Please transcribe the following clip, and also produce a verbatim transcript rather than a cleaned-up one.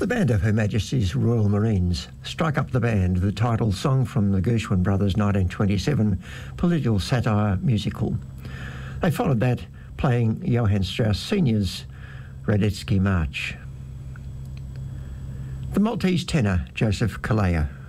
The band of Her Majesty's Royal Marines, Strike Up the Band, the title song from the Gershwin Brothers' nineteen twenty-seven political satire musical. They followed that playing Johann Strauss Senior's Radetzky March. The Maltese tenor Joseph Calleja